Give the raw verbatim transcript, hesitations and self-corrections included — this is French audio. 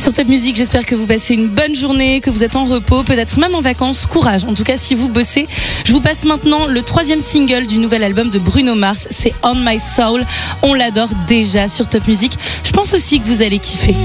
Sur Top Music, j'espère que vous passez une bonne journée, que vous êtes en repos, peut-être même en vacances. Courage, en tout cas si vous bossez. Je vous passe maintenant le troisième single du nouvel album de Bruno Mars, c'est On My Soul. On l'adore déjà sur Top Music. Je pense aussi que vous allez kiffer.